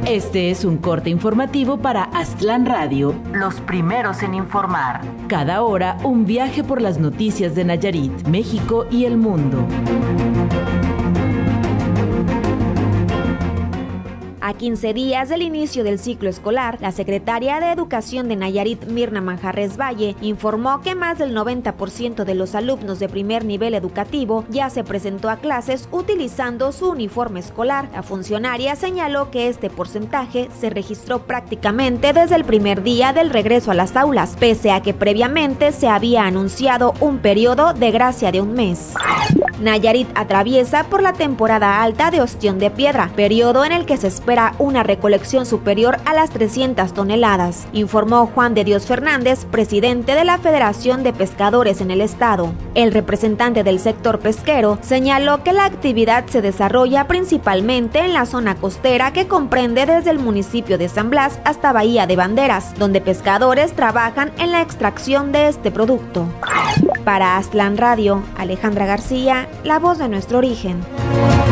Este es un corte informativo para Aztlán Radio, los primeros en informar. Cada hora, un viaje por las noticias de Nayarit, México y el mundo. A 15 días del inicio del ciclo escolar, la secretaria de Educación de Nayarit, Mirna Manjarres Valle, informó que más del 90% de los alumnos de primer nivel educativo ya se presentó a clases utilizando su uniforme escolar. La funcionaria señaló que este porcentaje se registró prácticamente desde el primer día del regreso a las aulas, pese a que previamente se había anunciado un periodo de gracia de un mes. Nayarit atraviesa por la temporada alta de ostión de piedra, periodo en el que se espera una recolección superior a las 300 toneladas, informó Juan de Dios Fernández, presidente de la Federación de Pescadores en el estado. El representante del sector pesquero señaló que la actividad se desarrolla principalmente en la zona costera que comprende desde el municipio de San Blas hasta Bahía de Banderas, donde pescadores trabajan en la extracción de este producto. Para Aztlán Radio, Alejandra García, la voz de nuestro origen.